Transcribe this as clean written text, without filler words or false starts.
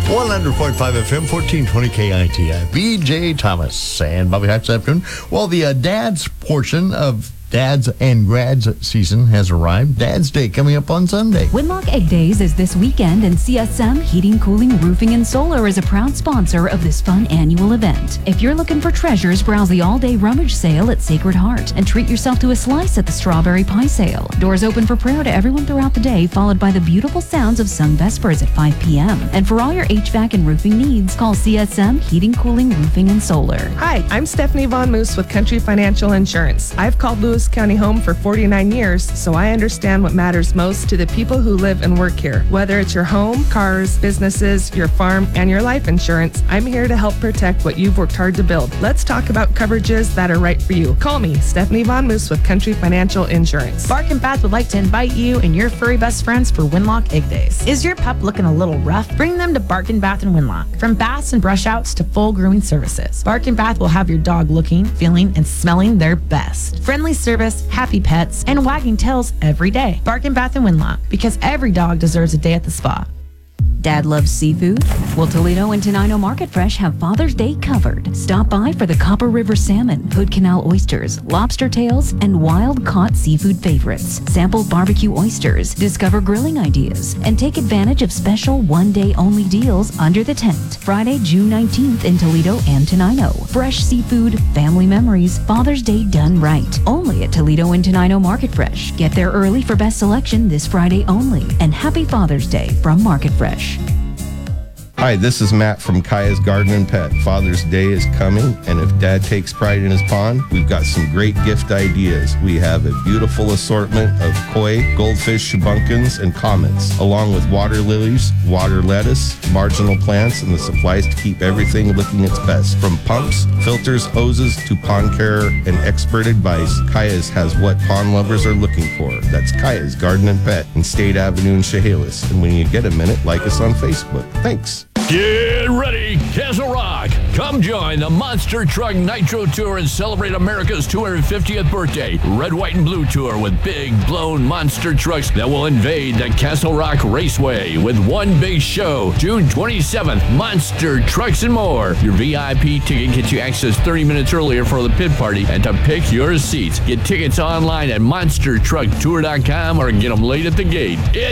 100.5 FM, 1420 KITI. BJ Thomas and Bobby Hart this afternoon. Well, the dad's portion of Dads and Grads season has arrived. Dad's Day coming up on Sunday. Winlock Egg Days is this weekend, and CSM Heating, Cooling, Roofing, and Solar is a proud sponsor of this fun annual event. If you're looking for treasures, browse the all-day rummage sale at Sacred Heart and treat yourself to a slice at the Strawberry Pie Sale. Doors open for prayer to everyone throughout the day, followed by the beautiful sounds of sung vespers at 5 p.m. And for all your HVAC and roofing needs, call CSM Heating, Cooling, Roofing, and Solar. Hi, I'm Stephanie Von Moose with Country Financial Insurance. I've called Lewis County home for 49 years, so I understand what matters most to the people who live and work here. Whether it's your home, cars, businesses, your farm, and your life insurance, I'm here to help protect what you've worked hard to build. Let's talk about coverages that are right for you. Call me, Stephanie Von Moose with Country Financial Insurance. Bark and Bath would like to invite you and your furry best friends for Winlock Egg Days. Is your pup looking a little rough? Bring them to Bark and Bath and Winlock. From baths and brush outs to full grooming services, Bark and Bath will have your dog looking, feeling, and smelling their best. Friendly service, happy pets, and wagging tails every day. Bark and Bath and Winlock, because every dog deserves a day at the spa. Dad loves seafood? Well, Toledo and Tenino Market Fresh have Father's Day covered. Stop by for the Copper River salmon, Hood Canal oysters, lobster tails, and wild-caught seafood favorites. Sample barbecue oysters, discover grilling ideas, and take advantage of special one-day-only deals under the tent. Friday, June 19th in Toledo and Tenino. Fresh seafood, family memories, Father's Day done right. Only at Toledo and Tenino Market Fresh. Get there early for best selection this Friday only. And happy Father's Day from Market Fresh. Hi, this is Matt from Kaya's Garden and Pet. Father's Day is coming, and if Dad takes pride in his pond, we've got some great gift ideas. We have a beautiful assortment of koi, goldfish, shubunkins, and comets, along with water lilies, water lettuce, marginal plants, and the supplies to keep everything looking its best. From pumps, filters, hoses, to pond care and expert advice, Kaya's has what pond lovers are looking for. That's Kaya's Garden and Pet in State Avenue in Chehalis. And when you get a minute, like us on Facebook. Thanks. Get ready, Castle Rock. Come join the Monster Truck Nitro Tour and celebrate America's 250th birthday. Red, white, and blue tour with big, blown monster trucks that will invade the Castle Rock Raceway with one big show. June 27th, Monster Trucks and More. Your VIP ticket gets you access 30 minutes earlier for the pit party and to pick your seats. Get tickets online at monstertrucktour.com or get them late at the gate.